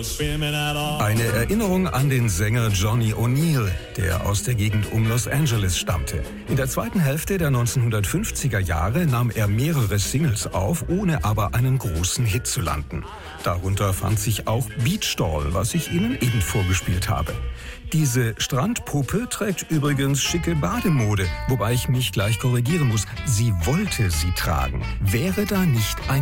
Eine Erinnerung an den Sänger Johnny O'Neill, der aus der Gegend um Los Angeles stammte. In der zweiten Hälfte der 1950er Jahre nahm er mehrere Singles auf, ohne aber einen großen Hit zu landen. Darunter fand sich auch Beach Doll, was ich Ihnen eben vorgespielt habe. Diese Strandpuppe trägt übrigens schicke Bademode, wobei ich mich gleich korrigieren muss. Sie wollte sie tragen. Wäre da nicht ein